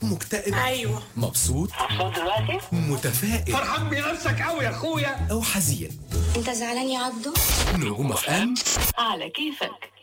مكتئب؟ ايوه. مبسوط؟ مبسوط دلوقتي؟ متفائل؟ فرحان بنفسك قوي يا اخويا. أو حزين؟ انت زعلان يا عبدو؟ نجوم اف ام على كيفك.